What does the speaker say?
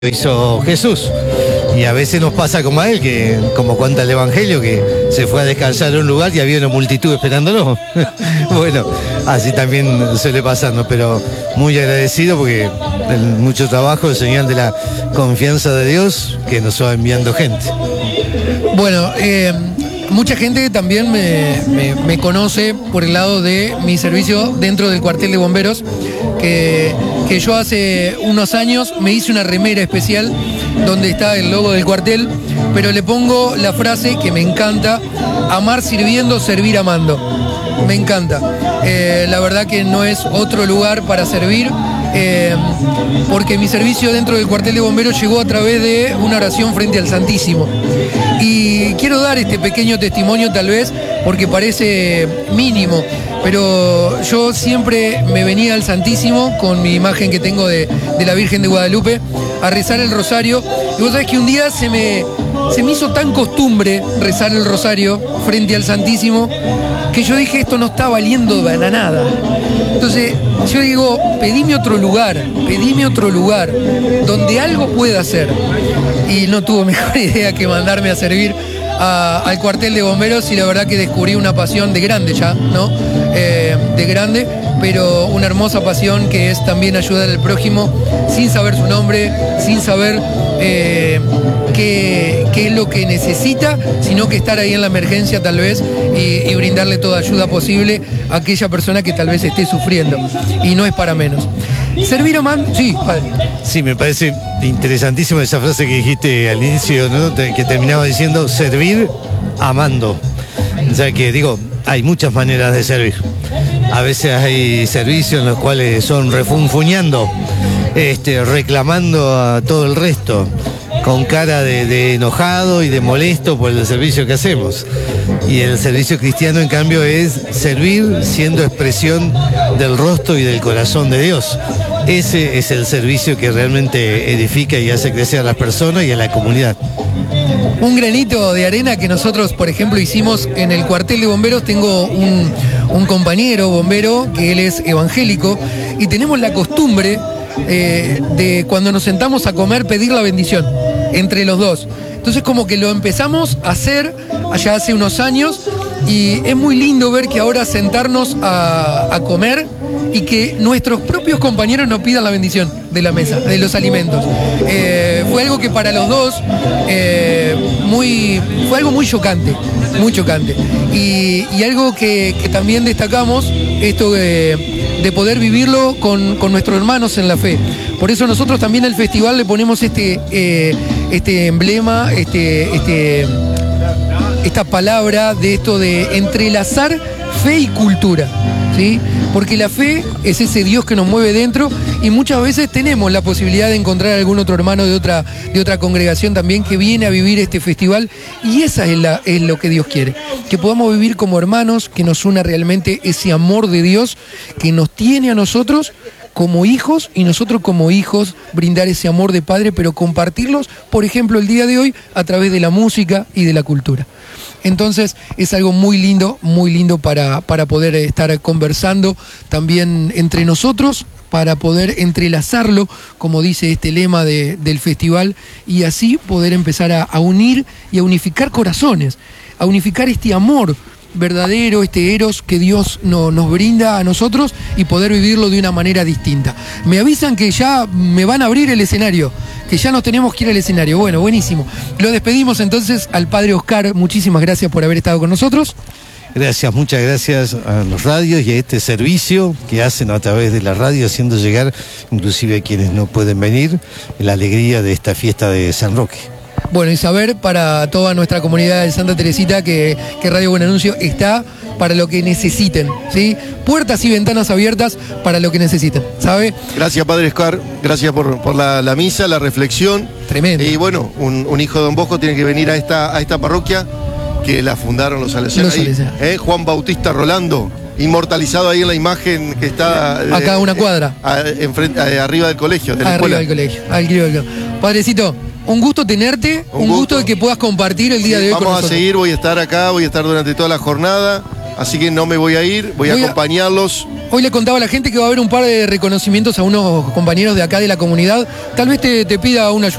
hizo Jesús. Y a veces nos pasa como a él, que como cuenta el Evangelio, que se fue a descansar a un lugar y había una multitud esperándolo. Bueno, así también suele pasarnos, pero muy agradecido porque mucho trabajo es señal de la confianza de Dios que nos va enviando gente. Bueno, mucha gente también me conoce por el lado de mi servicio dentro del cuartel de bomberos, que yo hace unos años me hice una remera especial donde está el logo del cuartel, pero le pongo la frase que me encanta: amar sirviendo, servir amando. Me encanta. La verdad que no es otro lugar para servir, porque mi servicio dentro del cuartel de bomberos llegó a través de una oración frente al Santísimo. Y quiero dar este pequeño testimonio, tal vez porque parece mínimo, pero yo siempre me venía al Santísimo con mi imagen que tengo de la Virgen de Guadalupe a rezar el rosario. Y vos sabés que un día se me hizo tan costumbre rezar el rosario frente al Santísimo que yo dije, esto no está valiendo para nada. Entonces yo digo, pedime otro lugar donde algo pueda hacer. Y no tuvo mejor idea que mandarme a servir al cuartel de bomberos, y la verdad que descubrí una pasión de grande ya, ¿no? De grande, pero una hermosa pasión que es también ayudar al prójimo sin saber su nombre, sin saber qué es lo que necesita, sino que estar ahí en la emergencia tal vez y brindarle toda ayuda posible a aquella persona que tal vez esté sufriendo, y no es para menos. Servir a man, sí, padre. Sí, me parece interesantísima esa frase que dijiste al inicio, ¿no? Que terminaba diciendo servir amando. O sea que digo, hay muchas maneras de servir. A veces hay servicios en los cuales son refunfuñando, reclamando a todo el resto, con cara de enojado y de molesto por el servicio que hacemos. Y el servicio cristiano, en cambio, es servir siendo expresión del rostro y del corazón de Dios. Ese es el servicio que realmente edifica y hace crecer a las personas y a la comunidad. Un granito de arena que nosotros, por ejemplo, hicimos en el cuartel de bomberos. Tengo un compañero bombero que él es evangélico, y tenemos la costumbre de cuando nos sentamos a comer pedir la bendición entre los dos. Entonces como que lo empezamos a hacer allá hace unos años, y es muy lindo ver que ahora sentarnos a comer y que nuestros propios compañeros nos pidan la bendición de la mesa, de los alimentos. Fue algo que para los dos fue algo muy chocante, muy chocante. Y algo que también destacamos, esto de poder vivirlo con nuestros hermanos en la fe. Por eso nosotros también al festival le ponemos este emblema, esta palabra de esto de entrelazar fe y cultura, ¿sí? Porque la fe es ese Dios que nos mueve dentro, y muchas veces tenemos la posibilidad de encontrar algún otro hermano de otra congregación también que viene a vivir este festival, y esa es lo que Dios quiere, que podamos vivir como hermanos, que nos una realmente ese amor de Dios que nos tiene a nosotros como hijos, y nosotros como hijos brindar ese amor de padre, pero compartirlos, por ejemplo, el día de hoy a través de la música y de la cultura. Entonces es algo muy lindo para poder estar conversando también entre nosotros, para poder entrelazarlo, como dice este lema del festival, y así poder empezar a unir y a unificar corazones, a unificar este amor verdadero, este eros que Dios nos brinda a nosotros, y poder vivirlo de una manera distinta. Me avisan que ya me van a abrir el escenario, que ya nos tenemos que ir al escenario. Bueno, buenísimo. Lo despedimos entonces al padre Oscar. Muchísimas gracias por haber estado con nosotros. Gracias, muchas gracias a los radios y a este servicio que hacen a través de la radio, haciendo llegar inclusive a quienes no pueden venir la alegría de esta fiesta de San Roque. Bueno, y saber para toda nuestra comunidad de Santa Teresita que Radio Buen Anuncio está para lo que necesiten, ¿sí? Puertas y ventanas abiertas para lo que necesiten, ¿sabe? Gracias, padre Oscar, gracias por la misa, la reflexión. Tremendo. Y bueno, un hijo de Don Bosco tiene que venir a esta parroquia que la fundaron los salesianos. Juan Bautista Rolando, inmortalizado ahí en la imagen que está acá a una cuadra, arriba del colegio, de la arriba escuela. Del colegio. Padrecito, un gusto tenerte, un gusto de que puedas compartir el día de hoy con nosotros. Vamos a seguir, voy a estar acá, voy a estar durante toda la jornada, así que no me voy a ir, voy a acompañarlos Hoy le contaba a la gente que va a haber un par de reconocimientos a unos compañeros de acá de la comunidad. Tal vez te pida una ayuda